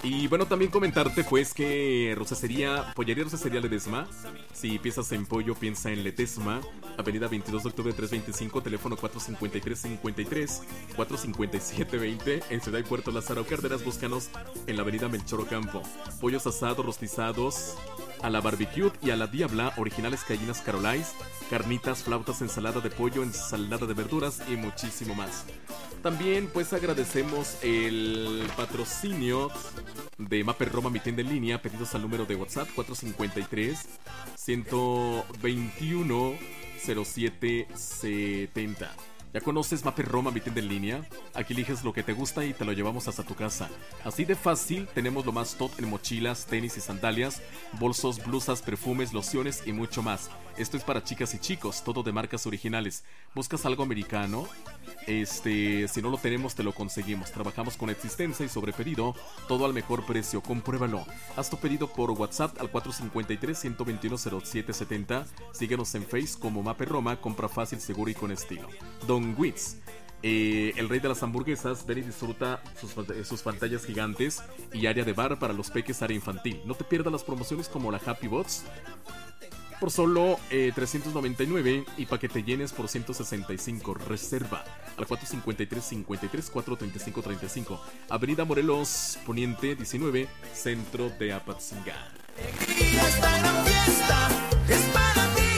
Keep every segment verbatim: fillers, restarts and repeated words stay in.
Y bueno, también comentarte pues que Rosacería, Pollería Rosacería Ledesma. Si piensas en pollo, piensa en Ledesma. Avenida veintidós de octubre trescientos veinticinco, teléfono cuatro cinco tres cincuenta y tres, cuatro cinco siete veinte. En Ciudad y Puerto Lázaro Cárdenas, búscanos en la avenida Melchor Ocampo. Pollos asados, rostizados, a la barbecue y a la diabla, originales gallinas Carolais, carnitas, flautas, ensalada de pollo, ensalada de verduras y muchísimo más. También pues agradecemos el patrocinio de Maper Roma, mi tienda en línea. Pedidos al número de WhatsApp cuatro cinco tres, uno dos uno, cero siete siete cero. ¿Ya conoces Maper Roma, mi tienda en línea? Aquí eliges lo que te gusta y te lo llevamos hasta tu casa. Así de fácil, tenemos lo más top en mochilas, tenis y sandalias, bolsos, blusas, perfumes, lociones y mucho más. Esto es para chicas y chicos, todo de marcas originales. ¿Buscas algo americano? Este, si no lo tenemos, te lo conseguimos. Trabajamos con existencia y sobre pedido, todo al mejor precio. Compruébalo. Haz tu pedido por WhatsApp al cuatro cinco tres, uno dos uno, cero siete siete cero. Síguenos en Face como Maper Roma. Compra fácil, seguro y con estilo. Don Witz, eh, el rey de las hamburguesas. Ven y disfruta sus, sus pantallas gigantes y área de bar para los peques, área infantil. No te pierdas las promociones como la Happy Bots por solo eh, trescientos noventa y nueve y para que te llenes por ciento sesenta y cinco. Reserva al cuatro cinco tres, cinco tres, cuatro tres cinco tres cinco. Avenida Morelos Poniente diecinueve, centro de Apatzingán. Esta gran fiesta es para ti.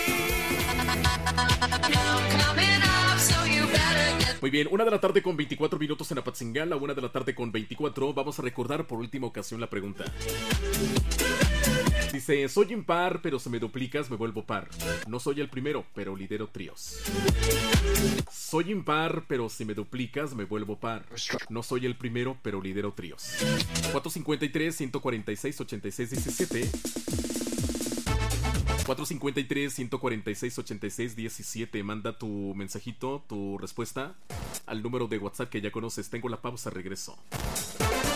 Muy bien, una de la tarde con veinticuatro minutos en Apatzingán, la una de la tarde con veinticuatro. Vamos a recordar por última ocasión la pregunta. Dice, soy impar, pero si me duplicas me vuelvo par. No soy el primero, pero lidero tríos. Soy impar, pero si me duplicas me vuelvo par. No soy el primero, pero lidero tríos. cuatro cinco tres, uno cuatro seis, ocho seis uno siete. cuatro cinco tres, uno cuatro seis, ocho seis uno siete. Manda tu mensajito, tu respuesta al número de WhatsApp que ya conoces. Tengo la pausa, regreso.